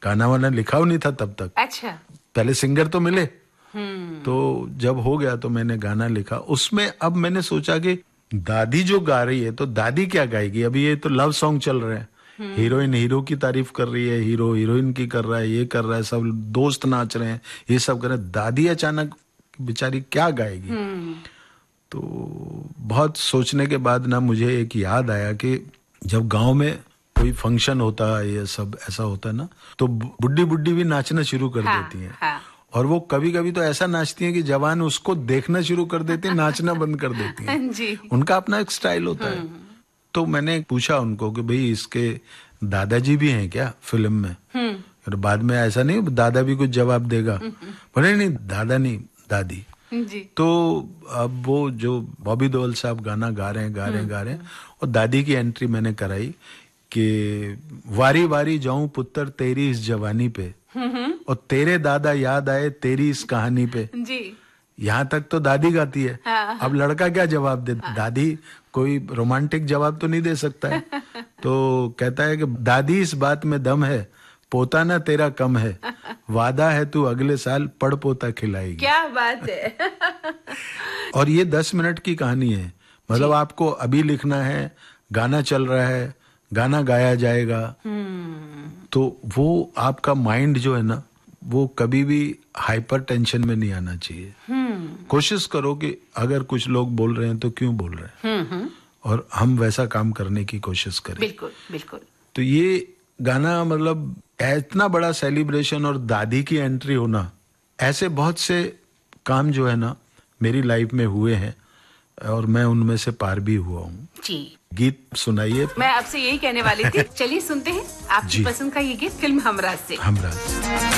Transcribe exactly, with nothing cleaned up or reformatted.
गाना वाना लिखा नहीं था तब तक। अच्छा। पहले सिंगर तो मिले, तो जब हो गया तो मैंने गाना लिखा। उसमें अब मैंने सोचा कि दादी जो गा रही है तो दादी क्या गाएगी। अभी ये तो लव सॉन्ग चल रहे हैं, हीरोइन हीरो की तारीफ कर रही है, हीरो हीरोइन की कर रहा है, ये कर रहा है, सब दोस्त नाच रहे हैं, ये सब कर रहे हैं। दादी अचानक बेचारी क्या गाएगी। तो बहुत सोचने के बाद ना मुझे एक याद आया कि जब गांव में कोई फंक्शन होता है, ये सब ऐसा होता है ना, तो बुड्ढी बुड्ढी भी नाचना शुरू कर हाँ, देती हैं। हाँ। और वो कभी कभी तो ऐसा नाचती हैं कि जवान उसको देखना शुरू कर देते हैं, नाचना बंद कर देती हैं। जी। उनका अपना एक स्टाइल होता है। तो मैंने पूछा उनको कि भाई इसके दादाजी भी हैं क्या फिल्म में। और बाद में ऐसा नहीं दादा भी कुछ जवाब देगा, बोले नहीं दादा नहीं दादी जी। तो अब वो जो बॉबी देओल साहब गाना गा रहे हैं गा रहे हैं गा रहे हैं और दादी की एंट्री मैंने कराई कि वारी वारी जाऊं पुत्र तेरी इस जवानी पे और तेरे दादा याद आए तेरी इस कहानी पे जी। यहाँ तक तो दादी गाती है। हाँ। अब लड़का क्या जवाब दे। हाँ। दादी कोई रोमांटिक जवाब तो नहीं दे सकता है। तो कहता है कि दादी इस बात में दम है, पोता ना तेरा कम है, वादा है तू अगले साल पड़ पोता खिलाएगी। क्या बात है। और ये दस मिनट की कहानी है, मतलब आपको अभी लिखना है, गाना चल रहा है, गाना गाया जाएगा, तो वो आपका माइंड जो है ना वो कभी भी हाइपर टेंशन में नहीं आना चाहिए। कोशिश करो कि अगर कुछ लोग बोल रहे हैं तो क्यों बोल रहे हैं, और हम वैसा काम करने की कोशिश करें। बिल्कुल बिल्कुल। तो ये गाना मतलब इतना बड़ा सेलिब्रेशन और दादी की एंट्री होना, ऐसे बहुत से काम जो है ना मेरी लाइफ में हुए हैं और मैं उनमें से पार भी हुआ हूँ जी। गीत सुनाइए। मैं आपसे यही कहने वाली थी। चलिए सुनते हैं आपकी पसंद का ये गीत फिल्म हमराज से। हमराज।